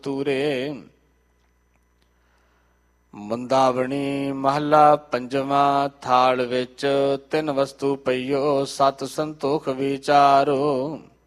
ਤੂਰੇ। ਮੁੰਦਾਵਣੀ ਮਹੱਲਾ ਪੰਜਵਾਂ। ਥਾਲ ਵਿੱਚ ਤਿੰਨ ਵਸਤੂ ਪਈਓ, ਸਤ ਸੰਤੋਖ ਵਿਚਾਰੋ।